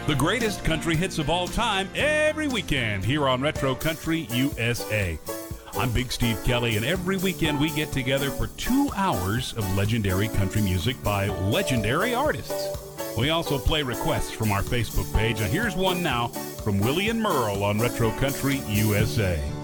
The greatest country hits of all time every weekend here on Retro Country USA. I'm Big Steve Kelly, and every weekend we get together for 2 hours of legendary country music by legendary artists. We also play requests from our Facebook page, and here's one now from Willie and Merle on Retro Country USA.